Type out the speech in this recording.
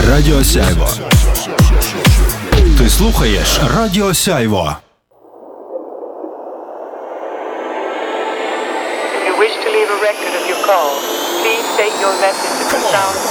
Радіо Сяйво. Ти слухаєш Радіо Сяйво. If you wish to leave a record of your call, please take your message at the sound